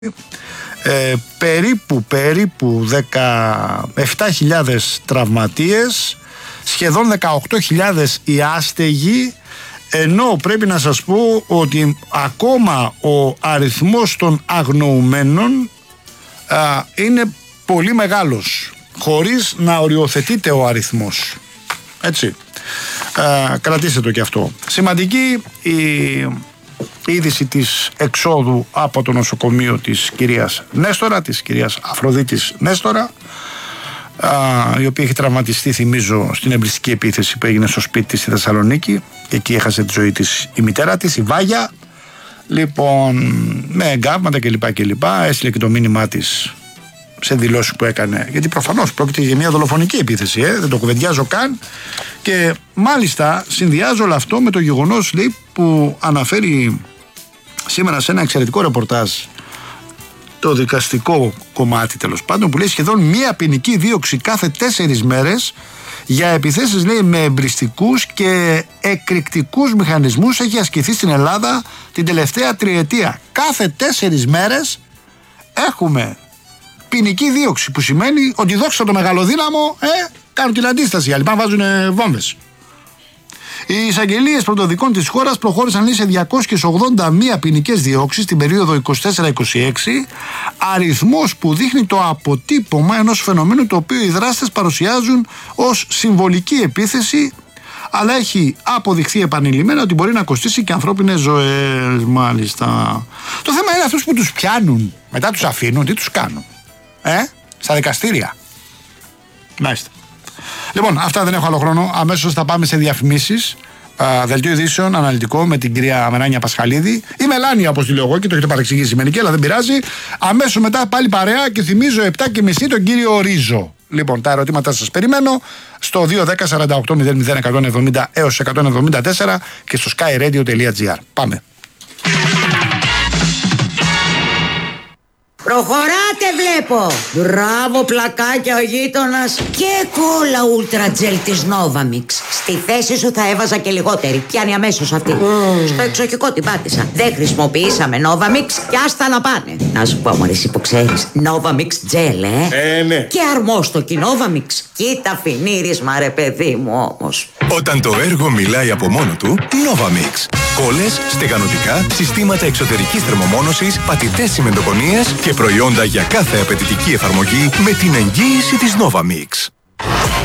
περίπου 17.000 τραυματίες, σχεδόν 18.000 οι άστεγοι, ενώ πρέπει να σας πω ότι ακόμα ο αριθμός των αγνοουμένων είναι πολύ μεγάλος, χωρίς να οριοθετείται ο αριθμός. Έτσι, κρατήστε το και αυτό. Σημαντική η είδηση της εξόδου από το νοσοκομείο της κυρίας Νέστορα, της κυρίας Αφροδίτης Νέστορα, η οποία έχει τραυματιστεί, θυμίζω, στην εμπριστική επίθεση που έγινε στο σπίτι της στη Θεσσαλονίκη. Εκεί έχασε τη ζωή της η μητέρα της, η Βάγια. Λοιπόν, με εγκάβματα κλπ. Έστειλε και το μήνυμά της σε δηλώσεις που έκανε, γιατί προφανώς πρόκειται για μια δολοφονική επίθεση, δεν το κουβεντιάζω καν. Και μάλιστα συνδυάζω όλο αυτό με το γεγονός, λέει, που αναφέρει σήμερα σε ένα εξαιρετικό ρεπορτάζ το δικαστικό κομμάτι, τέλος πάντων, που λέει σχεδόν μία ποινική δίωξη κάθε 4 μέρες για επιθέσεις, λέει, με εμπριστικούς και εκρηκτικούς μηχανισμούς έχει ασκηθεί στην Ελλάδα την τελευταία 3ετία. Κάθε 4 μέρες έχουμε ποινική δίωξη, που σημαίνει ότι δόξα το μεγαλοδύναμο κάνουν την αντίσταση, οι άλλοι πάνε βάζουν βόμβες. Οι εισαγγελίες πρωτοδικών της χώρας προχώρησαν σε 281 ποινικές διώξεις την περίοδο 24-26, αριθμός που δείχνει το αποτύπωμα ενός φαινομένου το οποίο οι δράστες παρουσιάζουν ως συμβολική επίθεση, αλλά έχει αποδειχθεί επανειλημμένα ότι μπορεί να κοστίσει και ανθρώπινες ζωές. Μάλιστα. Το θέμα είναι αυτούς που τους πιάνουν, μετά τους αφήνουν, τι τους κάνουν? Στα δικαστήρια. Μάλιστα. Λοιπόν, αυτά, δεν έχω άλλο χρόνο. Αμέσως θα πάμε σε διαφημίσεις. Δελτίο ειδήσεων, αναλυτικό με την κυρία Μεράνια Πασχαλίδη. Η Μελάνια, όπως τη λέω εγώ, και το έχετε παρεξηγήσει μερικοί, αλλά δεν πειράζει. Αμέσως μετά πάλι παρέα και θυμίζω 7.30 τον κύριο Ρίζο. Λοιπόν, τα ερωτήματά σας περιμένω στο 210-48-00-170 έως 174 και στο skyradio.gr. Πάμε. Προχωράτε, βλέπω! Μπράβο, πλακάκια ο γείτονας. Και κόλλα Ultra Gel της Novamix. Στη θέση σου θα έβαζα και λιγότερη. Πιάνει αμέσως αυτή. Στο εξοχικό την πάτησα. Δεν χρησιμοποιήσαμε Novamix και άστα να πάνε. Να σου πω, μωρέ, εσύ που ξέρεις, Novamix Gel, ναι. Και αρμόστοκι Novamix. Κοίτα φινίρισμα, ρε παιδί μου, όμως. Όταν το έργο μιλάει από μόνο του, Novamix. Κόλλες, στεγανοτικά, συστήματα εξωτερικής θερμομόνωσης, πατητές τσιμεντοκονίες και προϊόντα για κάθε απαιτητική εφαρμογή με την εγγύηση της Novamix.